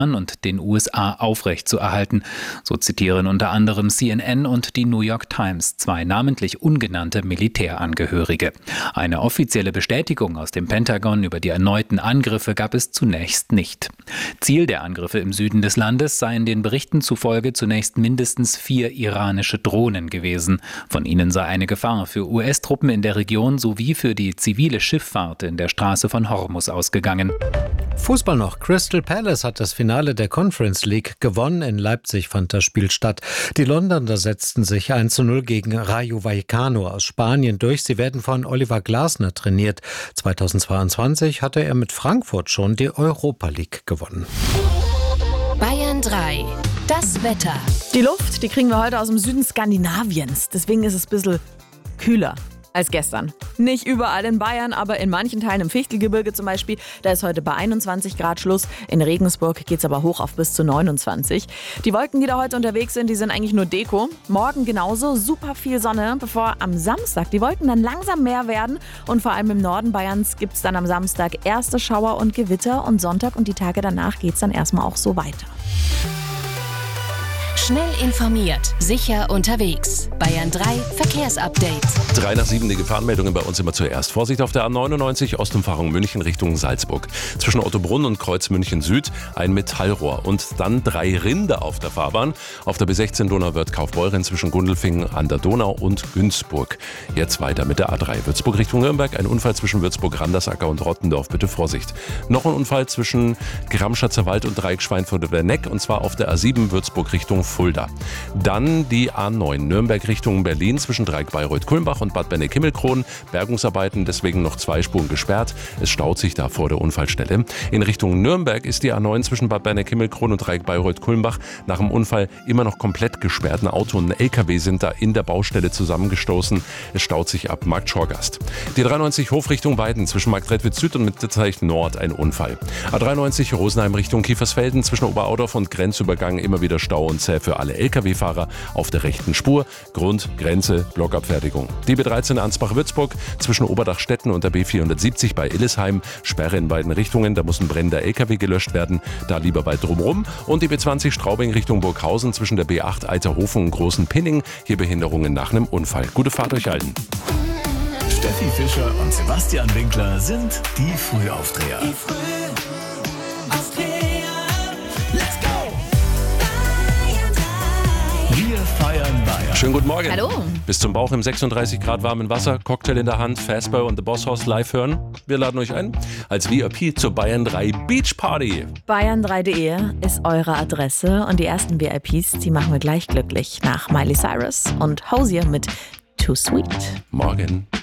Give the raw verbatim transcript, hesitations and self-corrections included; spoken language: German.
und den U S A aufrechtzuerhalten. So zitieren unter anderem C N N und die New York Times zwei namentlich ungenannte Militärangehörige. Eine offizielle Bestätigung aus dem Pentagon über die erneuten Angriffe gab es zunächst nicht. Ziel der Angriffe im Süden des Landes seien den Berichten zufolge zunächst mindestens vier iranische Drohnen gewesen. Von ihnen sei eine Gefahr für U S-Truppen in der Region sowie für die zivile Schifffahrt in der Straße von Hormuz ausgegangen. Fußball noch. Crystal Palace hat das Finale der Conference League gewonnen. In Leipzig fand das Spiel statt. Die Londoner setzten sich eins zu null gegen Rayo Vallecano aus Spanien durch. Sie werden von Oliver Glasner trainiert. zweitausendzweiundzwanzig hatte er mit Frankfurt schon die Europa League gewonnen. Bayern drei. Das Wetter. Die Luft, die kriegen wir heute aus dem Süden Skandinaviens. Deswegen ist es ein bisschen kühler als gestern. Nicht überall in Bayern, aber in manchen Teilen im Fichtelgebirge zum Beispiel. Da ist heute bei einundzwanzig Grad Schluss. In Regensburg geht es aber hoch auf bis zu neunundzwanzig. Die Wolken, die da heute unterwegs sind, die sind eigentlich nur Deko. Morgen genauso, super viel Sonne, bevor am Samstag die Wolken dann langsam mehr werden. Und vor allem im Norden Bayerns gibt es dann am Samstag erste Schauer und Gewitter. Und Sonntag und die Tage danach geht es dann erstmal auch so weiter. Schnell informiert, sicher unterwegs. Bayern drei Verkehrsupdate. Drei nach sieben die Gefahrenmeldungen bei uns immer zuerst. Vorsicht auf der A neunundneunzig, Ostumfahrung München Richtung Salzburg. Zwischen Ottobrunn und Kreuz München Süd ein Metallrohr und dann drei Rinder auf der Fahrbahn. Auf der B sechzehn Donauwörth Kaufbeuren zwischen Gundelfingen an der Donau und Günzburg. Jetzt weiter mit der A drei Würzburg Richtung Nürnberg. Ein Unfall zwischen Würzburg-Randersacker und Rottendorf. Bitte Vorsicht. Noch ein Unfall zwischen Gramschatzer Wald und Dreieck Schweinfurt-Werneck und zwar auf der A sieben Würzburg Richtung Fulda. Dann die A neun Nürnberg Richtung Berlin zwischen Dreieck Bayreuth-Kulmbach und Bad Benneck-Himmelkron. Bergungsarbeiten, deswegen noch zwei Spuren gesperrt. Es staut sich da vor der Unfallstelle. In Richtung Nürnberg ist die A neun zwischen Bad Benneck-Himmelkron und Dreieck Bayreuth-Kulmbach nach dem Unfall immer noch komplett gesperrt. Ein Auto und ein L K W sind da in der Baustelle zusammengestoßen. Es staut sich ab Markt Schorgast. Die dreiundneunzig Hof Richtung Weiden zwischen Marktredwitz Süd und Mittelteich Nord ein Unfall. A dreiundneunzig Rosenheim Richtung Kiefersfelden zwischen Oberaudorf und Grenzübergang immer wieder Stau und zäh für alle L K W-Fahrer auf der rechten Spur. Grund, Grenze, Blockabfertigung. Die B dreizehn Ansbach-Würzburg zwischen Oberdachstetten und der B vierhundertsiebzig bei Illesheim. Sperre in beiden Richtungen, da muss ein brennender L K W gelöscht werden. Da lieber weit drumherum. Und die B zwanzig Straubing Richtung Burghausen zwischen der B acht Eiterhofen und Großen Pinning. Hier Behinderungen nach einem Unfall. Gute Fahrt euch allen. Steffi Fischer und Sebastian Winkler sind die Frühaufdreher. Die Frühaufdreher. Let's go! Wir feiern Bayern. Schönen guten Morgen. Hallo. Bis zum Bauch im sechsunddreißig Grad warmen Wasser, Cocktail in der Hand, Fastbow und The Boss House live hören. Wir laden euch ein als V I P zur Bayern drei Beach Party. Bayern drei punkt de ist eure Adresse und die ersten V I Ps, die machen wir gleich glücklich nach Miley Cyrus und Hosier mit Too Sweet. Morgen.